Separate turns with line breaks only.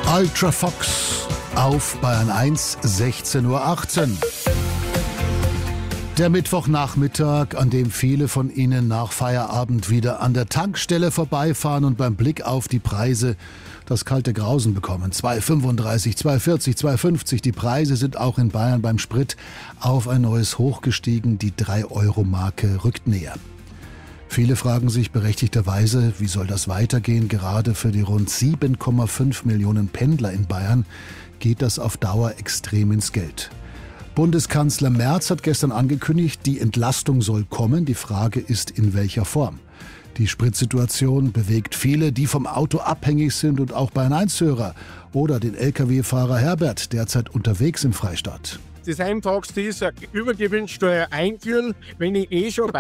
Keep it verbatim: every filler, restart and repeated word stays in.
Ultra Fox auf Bayern eins, sechzehn Uhr achtzehn. Der Mittwochnachmittag, an dem viele von Ihnen nach Feierabend wieder an der Tankstelle vorbeifahren und beim Blick auf die Preise das kalte Grausen bekommen. zwei fünfunddreißig, zwei vierzig, zwei fünfzig. Die Preise sind auch in Bayern beim Sprit auf ein neues Hoch gestiegen. Die drei Euro Marke rückt näher. Viele fragen sich berechtigterweise, wie soll das weitergehen? Gerade für die rund sieben Komma fünf Millionen Pendler in Bayern geht das auf Dauer extrem ins Geld. Bundeskanzler Merz hat gestern angekündigt, die Entlastung soll kommen. Die Frage ist, in welcher Form. Die Spritsituation bewegt viele, die vom Auto abhängig sind und auch Bayern eins Hörer oder den L K W-Fahrer Herbert, derzeit unterwegs im Freistaat.
Das Einfachste ist, eine Übergewinnsteuer einführen, wenn ich eh schon